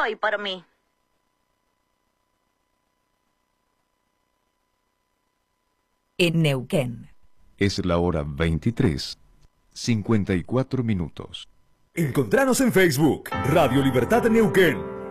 soy por mí. En Neuquén. Es la hora 23:54. Encontranos en Facebook, Radio Libertad Neuquén.